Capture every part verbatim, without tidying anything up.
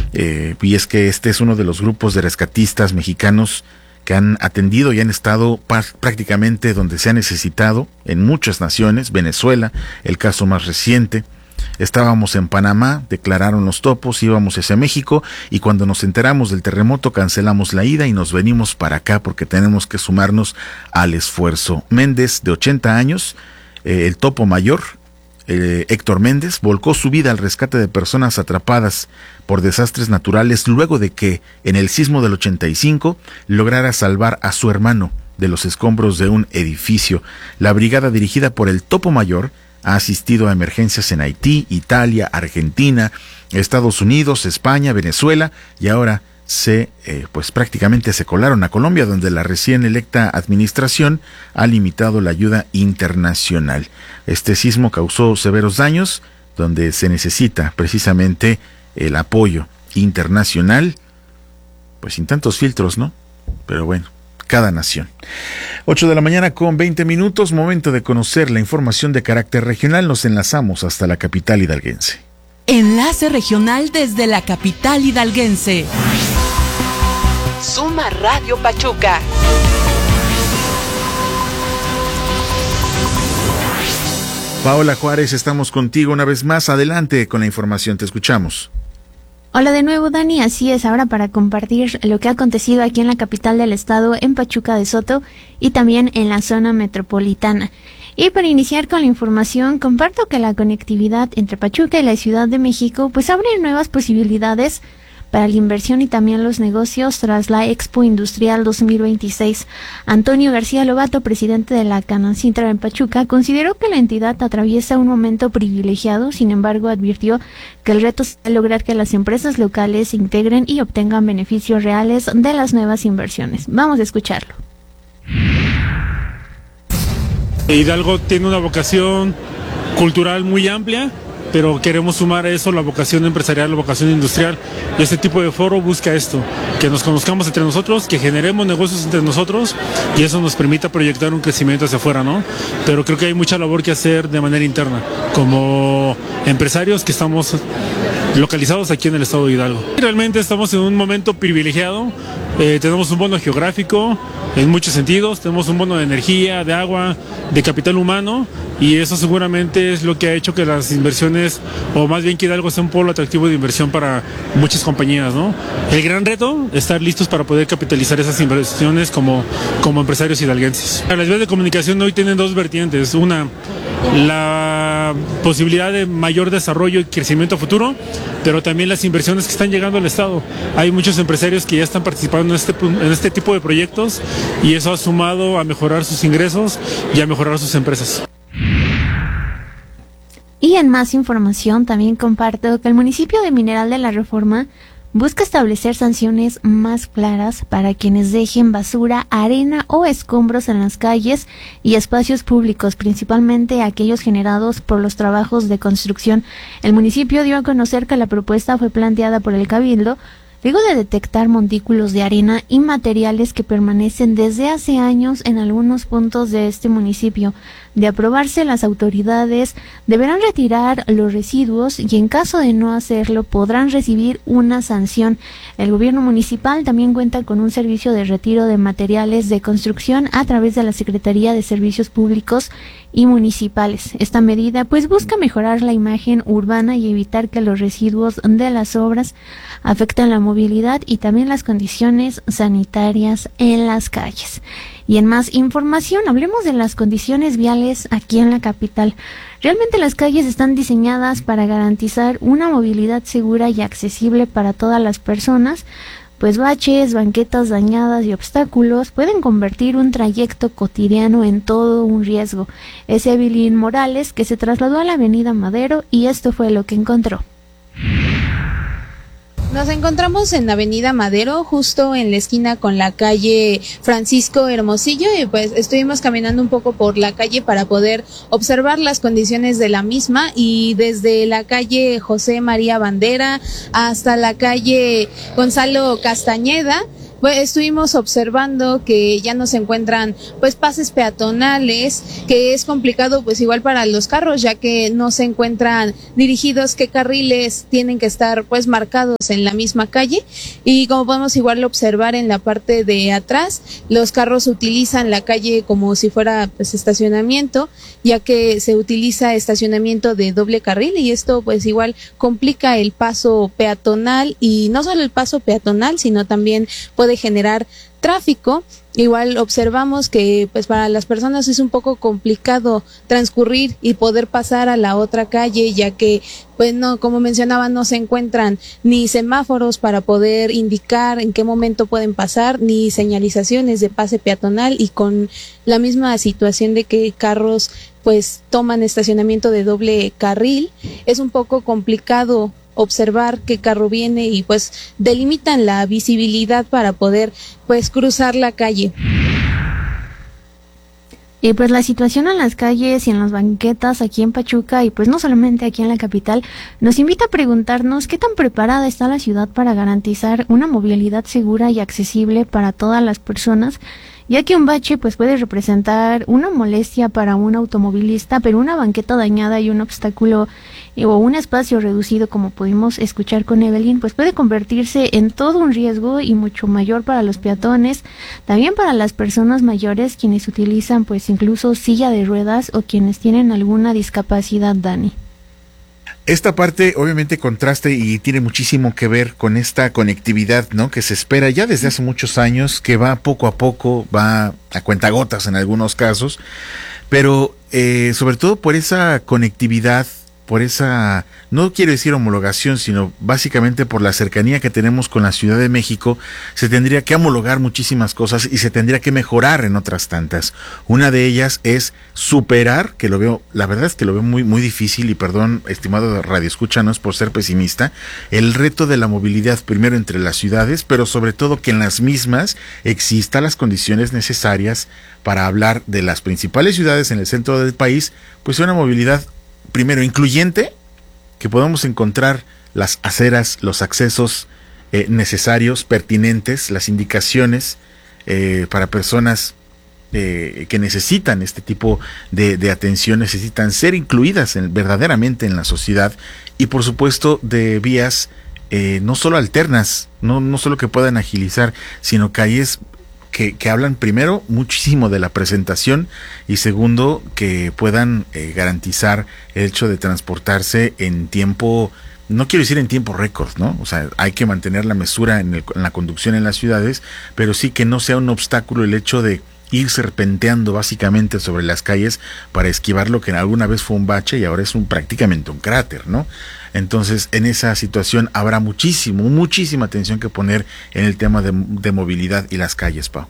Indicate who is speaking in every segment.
Speaker 1: eh, y es que este es uno de los grupos de rescatistas mexicanos que han atendido y han estado prácticamente donde se ha necesitado en muchas naciones. Venezuela, el caso más reciente. Estábamos en Panamá, declararon los topos, íbamos hacia México y cuando nos enteramos del terremoto cancelamos la ida y nos venimos para acá porque tenemos que sumarnos al esfuerzo. Méndez, de ochenta años, eh, el topo mayor, eh, Héctor Méndez, volcó su vida al rescate de personas atrapadas por desastres naturales luego de que en el sismo del ochenta y cinco lograra salvar a su hermano de los escombros de un edificio. La brigada dirigida por el topo mayor ha asistido a emergencias en Haití, Italia, Argentina, Estados Unidos, España, Venezuela y ahora se, eh, pues prácticamente se colaron a Colombia, donde la recién electa administración ha limitado la ayuda internacional. Este sismo causó severos daños, donde se necesita precisamente el apoyo internacional, pues sin tantos filtros, ¿no? Pero bueno, cada nación. ocho de la mañana con veinte minutos, momento de conocer la información de carácter regional. Nos enlazamos hasta la capital hidalguense.
Speaker 2: Enlace regional desde la capital hidalguense. Suma Radio Pachuca.
Speaker 1: Paola Juárez, estamos contigo una vez más. Adelante con la información, te escuchamos.
Speaker 3: Hola de nuevo, Dani, así es, ahora para compartir lo que ha acontecido aquí en la capital del estado, en Pachuca de Soto y también en la zona metropolitana. Y para iniciar con la información, comparto que la conectividad entre Pachuca y la Ciudad de México pues abre nuevas posibilidades para la inversión y también los negocios tras la Expo Industrial dos mil veintiséis. Antonio García Lobato, presidente de la Canancintra en Pachuca, consideró que la entidad atraviesa un momento privilegiado. Sin embargo, advirtió que el reto es lograr que las empresas locales se integren y obtengan beneficios reales de las nuevas inversiones. Vamos a escucharlo.
Speaker 4: Hidalgo tiene una vocación cultural muy amplia, pero queremos sumar a eso la vocación empresarial, la vocación industrial, y este tipo de foro busca esto, que nos conozcamos entre nosotros, que generemos negocios entre nosotros, y eso nos permita proyectar un crecimiento hacia afuera, ¿no? Pero creo que hay mucha labor que hacer de manera interna, como empresarios que estamos localizados aquí en el estado de Hidalgo. Realmente estamos en un momento privilegiado, eh, tenemos un bono geográfico en muchos sentidos, tenemos un bono de energía, de agua, de capital humano, y eso seguramente es lo que ha hecho que las inversiones, o más bien que Hidalgo sea un polo atractivo de inversión para muchas compañías, ¿no? El gran reto es estar listos para poder capitalizar esas inversiones como, como empresarios hidalguenses. Las vías de comunicación hoy tienen dos vertientes, una, la posibilidad de mayor desarrollo y crecimiento futuro, pero también las inversiones que están llegando al estado. Hay muchos empresarios que ya están participando en este, en este tipo de proyectos, y eso ha sumado a mejorar sus ingresos y a mejorar sus empresas.
Speaker 3: Y en más información también comparto que el municipio de Mineral de la Reforma busca establecer sanciones más claras para quienes dejen basura, arena o escombros en las calles y espacios públicos, principalmente aquellos generados por los trabajos de construcción. El municipio dio a conocer que la propuesta fue planteada por el Cabildo luego de detectar montículos de arena y materiales que permanecen desde hace años en algunos puntos de este municipio. De aprobarse, las autoridades deberán retirar los residuos y en caso de no hacerlo podrán recibir una sanción. El gobierno municipal también cuenta con un servicio de retiro de materiales de construcción a través de la Secretaría de Servicios Públicos y Municipales. Esta medida pues busca mejorar la imagen urbana y evitar que los residuos de las obras afecten la movilidad y también las condiciones sanitarias en las calles. Y en más información, hablemos de las condiciones viales aquí en la capital. Realmente las calles están diseñadas para garantizar una movilidad segura y accesible para todas las personas, pues baches, banquetas dañadas y obstáculos pueden convertir un trayecto cotidiano en todo un riesgo. Es Evelyn Morales, que se trasladó a la avenida Madero, y esto fue lo que encontró.
Speaker 5: Nos encontramos en Avenida Madero, justo en la esquina con la calle Francisco Hermosillo, y pues estuvimos caminando un poco por la calle para poder observar las condiciones de la misma, y desde la calle José María Bandera hasta la calle Gonzalo Castañeda, pues estuvimos observando que ya no se encuentran pues pases peatonales, que es complicado pues igual para los carros, ya que no se encuentran dirigidos qué carriles tienen que estar pues marcados en la misma calle. Y como podemos igual observar en la parte de atrás, los carros utilizan la calle como si fuera pues estacionamiento, ya que se utiliza estacionamiento de doble carril, y esto pues igual complica el paso peatonal, y no solo el paso peatonal, sino también puede generar tráfico. Igual observamos que pues para las personas es un poco complicado transcurrir y poder pasar a la otra calle, ya que pues no, como mencionaba, no se encuentran ni semáforos para poder indicar en qué momento pueden pasar, ni señalizaciones de pase peatonal, y con la misma situación de que carros pues toman estacionamiento de doble carril, es un poco complicado observar qué carro viene, y pues delimitan la visibilidad para poder pues cruzar la calle.
Speaker 3: Y pues la situación en las calles y en las banquetas aquí en Pachuca, y pues no solamente aquí en la capital, nos invita a preguntarnos qué tan preparada está la ciudad para garantizar una movilidad segura y accesible para todas las personas, ya que un bache pues puede representar una molestia para un automovilista, pero una banqueta dañada y un obstáculo eh, o un espacio reducido, como pudimos escuchar con Evelyn, pues puede convertirse en todo un riesgo y mucho mayor para los peatones, también para las personas mayores, quienes utilizan pues incluso silla de ruedas, o quienes tienen alguna discapacidad, Dani.
Speaker 1: Esta parte obviamente contrasta y tiene muchísimo que ver con esta conectividad, ¿no?, que se espera ya desde hace muchos años, que va poco a poco, va a cuentagotas en algunos casos, pero eh, sobre todo por esa conectividad, por esa, no quiero decir homologación, sino básicamente por la cercanía que tenemos con la Ciudad de México, se tendría que homologar muchísimas cosas y se tendría que mejorar en otras tantas. Una de ellas es superar, que lo veo, la verdad es que lo veo muy, muy difícil, y perdón, estimado radioescucha, no es por ser pesimista, el reto de la movilidad primero entre las ciudades, pero sobre todo que en las mismas existan las condiciones necesarias para hablar de las principales ciudades en el centro del país, pues una movilidad primero incluyente, que podamos encontrar las aceras, los accesos eh, necesarios, pertinentes, las indicaciones eh, para personas eh, que necesitan este tipo de, de atención, necesitan ser incluidas en, verdaderamente en la sociedad, y por supuesto de vías eh, no solo alternas, no, no solo que puedan agilizar, sino calles Que, que hablan primero muchísimo de la presentación, y segundo que puedan eh, garantizar el hecho de transportarse en tiempo, no quiero decir en tiempo récord, ¿no? O sea, hay que mantener la mesura en, el, en la conducción en las ciudades, pero sí que no sea un obstáculo el hecho de ir serpenteando básicamente sobre las calles para esquivar lo que alguna vez fue un bache y ahora es un prácticamente un cráter, ¿no? Entonces, en esa situación habrá muchísimo, muchísima atención que poner en el tema de, de movilidad y las calles, Pau.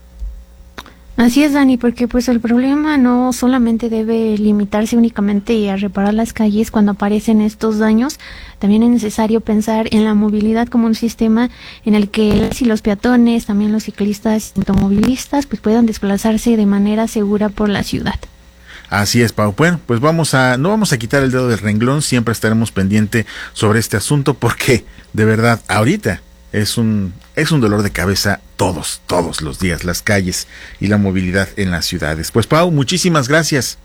Speaker 3: Así es, Dani, porque pues el problema no solamente debe limitarse únicamente a reparar las calles cuando aparecen estos daños, también es necesario pensar en la movilidad como un sistema en el que las y los peatones, también los ciclistas y automovilistas, pues puedan desplazarse de manera segura por la ciudad.
Speaker 1: Así es, Pau. Bueno, pues vamos a, no vamos a quitar el dedo del renglón, siempre estaremos pendiente sobre este asunto, porque de verdad, ahorita es un, es un dolor de cabeza todos, todos los días, las calles y la movilidad en las ciudades. Pues Pau, muchísimas gracias.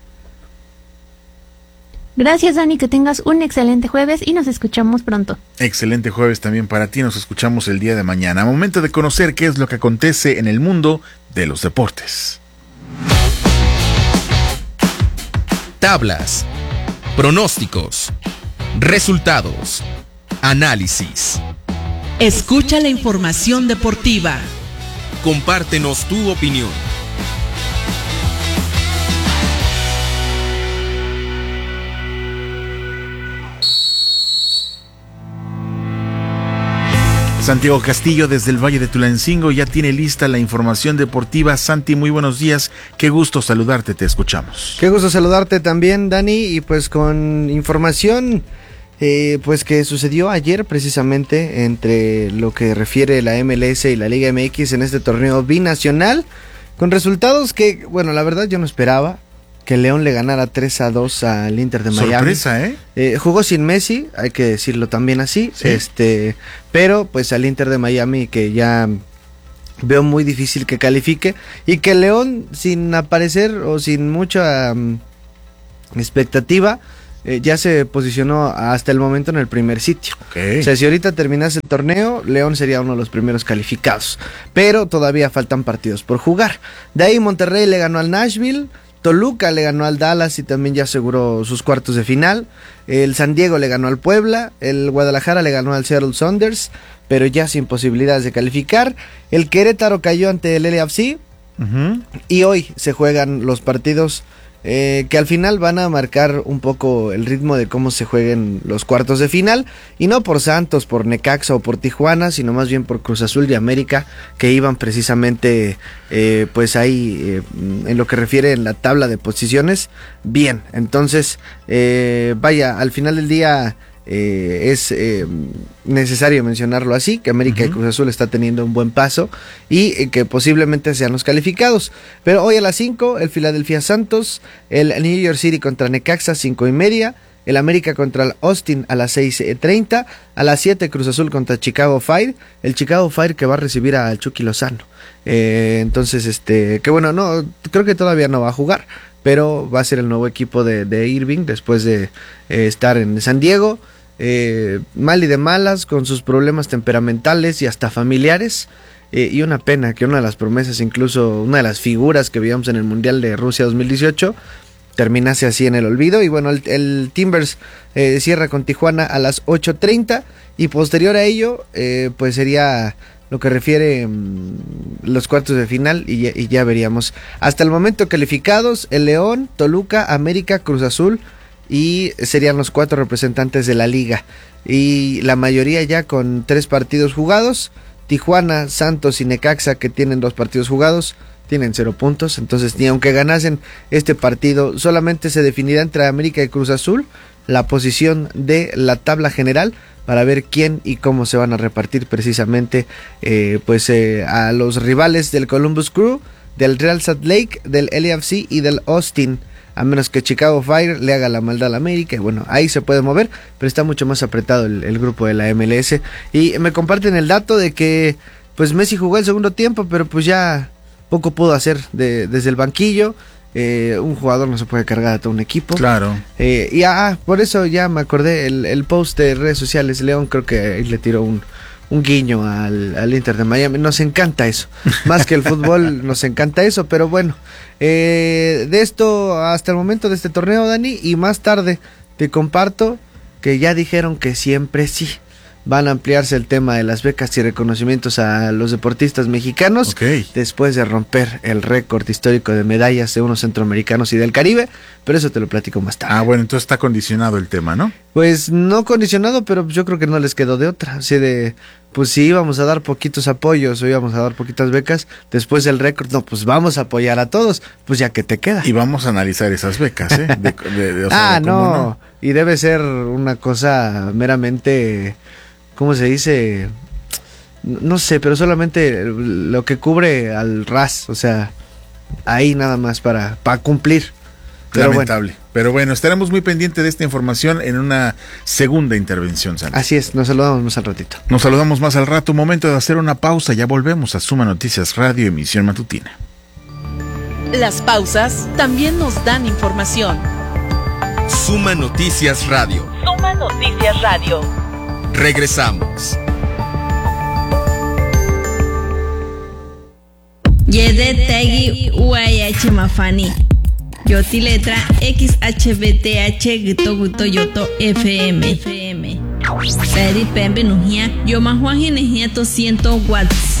Speaker 3: Gracias, Dani, que tengas un excelente jueves y nos escuchamos pronto.
Speaker 1: Excelente jueves también para ti, nos escuchamos el día de mañana. Momento de conocer qué es lo que acontece en el mundo de los deportes.
Speaker 6: Tablas, pronósticos, resultados, análisis.
Speaker 2: Escucha la información deportiva.
Speaker 6: Compártenos tu opinión.
Speaker 1: Santiago Castillo desde el Valle de Tulancingo ya tiene lista la información deportiva. Santi, muy buenos días, qué gusto saludarte, te escuchamos.
Speaker 7: Qué gusto saludarte también, Dani, y pues con información eh, pues que sucedió ayer precisamente entre lo que refiere la M L S y la Liga M X en este torneo binacional, con resultados que, bueno, la verdad yo no esperaba. Que León le ganara tres a dos al Inter de Miami.
Speaker 1: Sorpresa, ¿eh?
Speaker 7: Eh, jugó sin Messi, hay que decirlo también así.
Speaker 1: ¿Sí?
Speaker 7: Este, pero pues al Inter de Miami, que ya veo muy difícil que califique, y que León, sin aparecer o sin mucha um, expectativa, eh, ya se posicionó hasta el momento en el primer sitio.
Speaker 1: Okay.
Speaker 7: O sea, si ahorita terminase el torneo, León sería uno de los primeros calificados, pero todavía faltan partidos por jugar. De ahí Monterrey le ganó al Nashville, Toluca le ganó al Dallas y también ya aseguró sus cuartos de final. El San Diego le ganó al Puebla, el Guadalajara le ganó al Seattle Sounders, pero ya sin posibilidades de calificar. El Querétaro cayó ante el L A F C, uh-huh. y hoy se juegan los partidos eh, que al final van a marcar un poco el ritmo de cómo se jueguen los cuartos de final, y no por Santos, por Necaxa o por Tijuana, sino más bien por Cruz Azul y América, que iban precisamente eh, pues ahí eh, en lo que refiere en la tabla de posiciones bien. Entonces eh, vaya, al final del día Eh, es eh, necesario mencionarlo así, que América uh-huh. y Cruz Azul está teniendo un buen paso y eh, que posiblemente sean los calificados. Pero hoy a las cinco, el Philadelphia Santos, el New York City contra Necaxa, cinco y media, el América contra el Austin a las seis treinta, a las siete Cruz Azul contra Chicago Fire, el Chicago Fire que va a recibir al Chucky Lozano. Eh, entonces, este, que bueno, no, creo que todavía no va a jugar, pero va a ser el nuevo equipo de, de Irving después de eh, estar en San Diego, eh, mal y de malas, con sus problemas temperamentales y hasta familiares, eh, y una pena que una de las promesas, incluso una de las figuras que vimos en el Mundial de Rusia dos mil dieciocho, terminase así en el olvido. Y bueno, el, el Timbers eh, cierra con Tijuana a las ocho treinta, y posterior a ello, eh, pues sería lo que refiere mmm, los cuartos de final, y ya, y ya veríamos. Hasta el momento calificados, el León, Toluca, América, Cruz Azul, y serían los cuatro representantes de la liga. Y la mayoría ya con tres partidos jugados. Tijuana, Santos y Necaxa, que tienen dos partidos jugados, tienen cero puntos. Entonces, ni aunque ganasen este partido, solamente se definirá entre América y Cruz Azul la posición de la tabla general, para ver quién y cómo se van a repartir precisamente eh, pues eh, a los rivales del Columbus Crew, del Real Salt Lake, del L A F C y del Austin, a menos que Chicago Fire le haga la maldad a la América. Y bueno, ahí se puede mover, pero está mucho más apretado el, el grupo de la M L S. Y me comparten el dato de que pues Messi jugó el segundo tiempo, pero pues ya poco pudo hacer de, desde el banquillo. Eh, un jugador no se puede cargar a todo un equipo.
Speaker 1: Claro.
Speaker 7: Eh, y ah, por eso ya me acordé, el, el post de redes sociales, León creo que ahí le tiró un, un guiño al, al Inter de Miami. Nos encanta eso, más que el fútbol nos encanta eso, pero bueno, eh, de esto hasta el momento de este torneo, Dani, y más tarde te comparto que ya dijeron que siempre sí van a ampliarse el tema de las becas y reconocimientos a los deportistas mexicanos,
Speaker 1: okay,
Speaker 7: después de romper el récord histórico de medallas de unos centroamericanos y del Caribe, pero eso te lo platico más tarde.
Speaker 1: Ah, bueno, entonces está condicionado el tema, ¿no?
Speaker 7: Pues no condicionado, pero yo creo que no les quedó de otra, así de, pues si íbamos a dar poquitos apoyos o íbamos a dar poquitas becas, después del récord, no, pues vamos a apoyar a todos, pues ya que te queda.
Speaker 1: Y vamos a analizar esas becas, ¿eh? De, de, de, o sea,
Speaker 7: ah,
Speaker 1: de
Speaker 7: no.
Speaker 1: no,
Speaker 7: y debe ser una cosa meramente... ¿Cómo se dice? No sé, pero solamente lo que cubre al R A S, o sea, ahí nada más para, para cumplir. Pero
Speaker 1: lamentable. Bueno. Pero bueno, estaremos muy pendientes de esta información en una segunda intervención, Santi.
Speaker 7: Así es, nos saludamos más al ratito.
Speaker 1: Nos saludamos más al rato, momento de hacer una pausa, ya volvemos a Suma Noticias Radio, emisión matutina.
Speaker 2: Las pausas también nos dan información.
Speaker 6: Suma Noticias Radio.
Speaker 2: Suma Noticias Radio.
Speaker 6: Regresamos.
Speaker 8: Yede Tegi U I H Mafani. Yoti letra X H B T H Gito Guto Yoto F M. F M. Seri Pembe Nujia. Yo más Juan Ginejia to ciento watts.